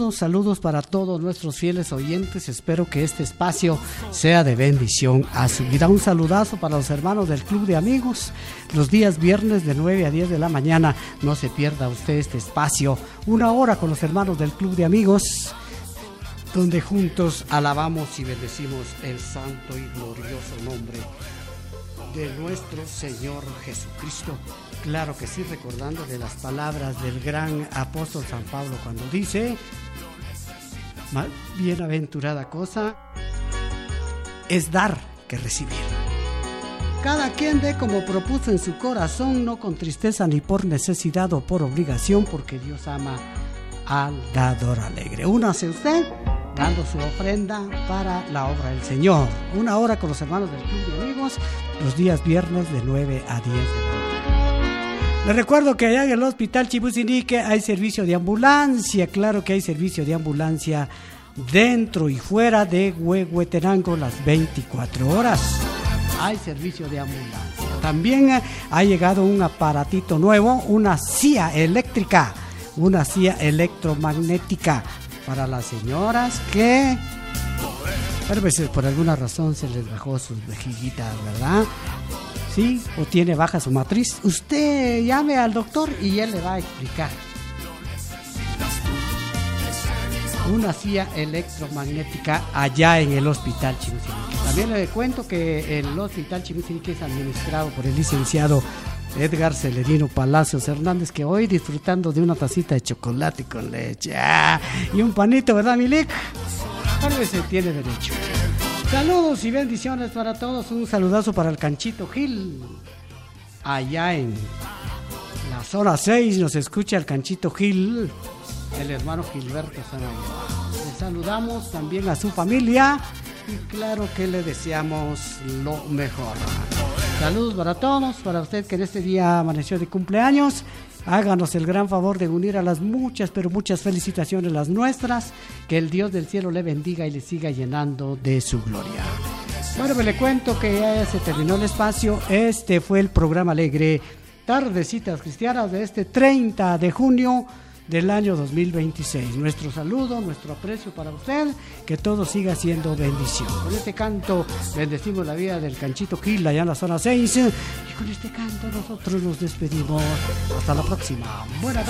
saludos para todos nuestros fieles oyentes. Espero que este espacio sea de bendición a su vida. Un saludazo para los hermanos del Club de Amigos. Los días viernes de 9 a 10 de la mañana, no se pierda usted este espacio. 1 hora con los hermanos del Club de Amigos, donde juntos alabamos y bendecimos el santo y glorioso nombre de nuestro Señor Jesucristo. Claro que sí, recordando de las palabras del gran apóstol San Pablo cuando dice: bienaventurada cosa es dar que recibir. Cada quien dé como propuso en su corazón, no con tristeza ni por necesidad o por obligación, porque Dios ama al dador alegre. Únase usted dando su ofrenda para la obra del Señor. 1 hora con los hermanos del Club de Amigos, los días viernes de 9 a 10 de la noche. Les recuerdo que allá en el Hospital Chimusinique hay servicio de ambulancia. Claro que hay servicio de ambulancia dentro y fuera de Huehuetenango las 24 horas. Hay servicio de ambulancia. También ha llegado un aparatito nuevo, una silla eléctrica, una silla electromagnética para las señoras que a veces por alguna razón se les bajó sus vejiguitas, ¿verdad? Sí, o tiene baja su matriz. Usted llame al doctor y él le va a explicar. Una silla electromagnética allá en el Hospital Chimusinique. También le cuento que el Hospital Chimusinique es administrado por el licenciado Edgar Celerino Palacios Hernández, que hoy disfrutando de una tacita de chocolate con leche y un panito, ¿verdad, Milik? Tal vez se tiene derecho. Saludos y bendiciones para todos. Un saludazo para el Canchito Gil. Allá en la zona 6 nos escucha el Canchito Gil, el hermano Gilberto Zanaya. Le saludamos también a su familia y claro que le deseamos lo mejor. Saludos para todos, para usted que en este día amaneció de cumpleaños. Háganos el gran favor de unir a las muchas, pero muchas felicitaciones las nuestras. Que el Dios del cielo le bendiga y le siga llenando de su gloria. Bueno, pues le cuento que ya se terminó el espacio. Este fue el programa alegre Tardecitas Cristianas de este 30 de junio del año 2026. Nuestro saludo, nuestro aprecio para usted, que todo siga siendo bendición. Con este canto bendecimos la vida del Canchito Gil allá en la zona 6 y con este canto nosotros nos despedimos. Hasta la próxima. Buenas